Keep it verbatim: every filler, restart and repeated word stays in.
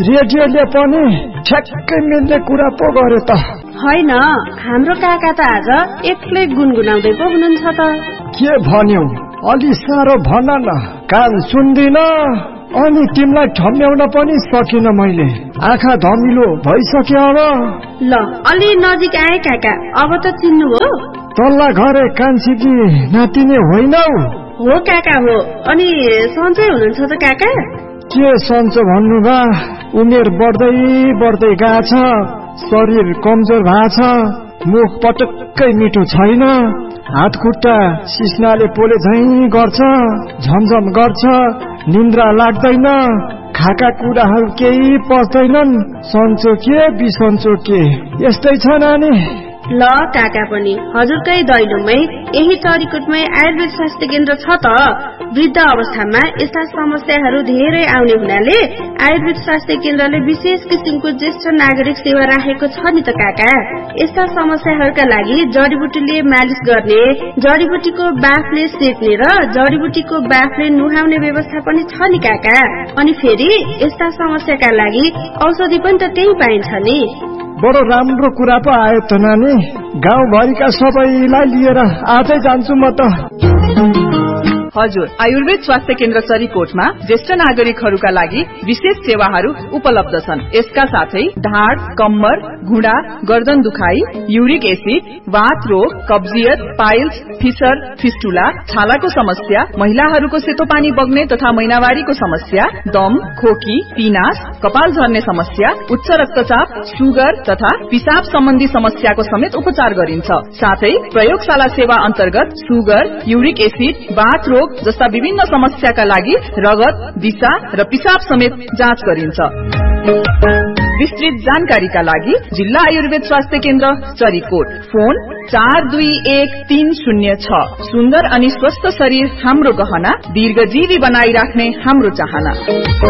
रेडियोले पनि ठ्याक्कै मिल्ने कुरा पो गरे त। होइन, हाम्रो काका त आज एक्लै गुनगुनाउँदै पो हुनुहुन्छ त। के भन्यौ? अलि साह्रो भन न, कान सुन्दिन। अनि तिमीलाई ठम्ब्याउन पनि सकिन मैले, आँखा धमिलो भइसक्यो अब। ल अलि नजिक आए काका, अब त चिन्नु हो? तल्ला घरे कान्छीकी नातिनी होइनौ? हो काका हो। अनि सन्चै हुनुहुन्छ त काका? के सन्चो भन्नु बा, उमेर बढ्दै बढ्दै गएछ, शरीर कमजोर भएको छ, मुख पटक्कै मिठो छैन, हात खुट्टा सिस्नाले पोले झैं गर्छ, झमझम गर्छ, निन्द्रा लाग्दैन, खाका कुराहरू केही पच्दैनन्। सन्चो के बिसन्चो के यस्तै छ नानी। ल काका पनि हजुरकै दैलोमै यही चरीकोटमै आयुर्वेद स्वास्थ्य केन्द्र छ त। वृद्ध अवस्थामा यस्ता समस्याहरू धेरै आउने हुनाले आयुर्वेद स्वास्थ्य केन्द्रले विशेष किसिमको ज्येष्ठ नागरिक सेवा राखेको छ नि त काका। यस्ता समस्याहरूका लागि जडीबुटीले मालिश गर्ने, जडीबुटीको बाफले सेक्ने र जडीबुटीको बाफले नुहाउने व्यवस्था पनि छ नि काका। अनि फेरि यस्ता समस्याका लागि औषधि पनि त त्यही पाइन्छ नि। बडो राम्रो कुरा पो आयो त नानी, गाउँभरिका सबैलाई लिएर आजै जान्छु म त। हजुर, आयुर्वेद स्वास्थ्य केन्द्र चरीकोटमा ज्येष्ठ नागरिकहरूका लागि विशेष सेवाहरू उपलब्ध छन्। यसका साथै ढाड, कम्मर, घुँडा, गर्दन दुखाइ, युरिक एसिड, वात रोग, कब्जियत, पाइल्स, फिसर, फिस्टुला, छालाको समस्या, महिलाहरूको सेतो पानी बग्ने तथा महिनावारीको समस्या, दम, खोकी, पिनास, कपाल झर्ने समस्या, उच्च रक्तचाप, सुगर तथा पिसाब सम्बन्धी समस्याको समेत उपचार गरिन्छ। साथै प्रयोगशाला सेवा अन्तर्गत सुगर, युरिक एसिड, वात रोग जस्ता विभिन्न समस्याका लागि रगत, दिशा र पिसाब समेत जाँच गरिन्छ। विस्तृत जानकारीका लागि जिल्ला आयुर्वेद स्वास्थ्य केन्द्र चरीकोट, फोन चार दुई एक तीन शून्य छ। सुन्दर अनि स्वस्थ शरीर हाम्रो गहना, दीर्घजीवी बनाइराख्ने हाम्रो चाहना।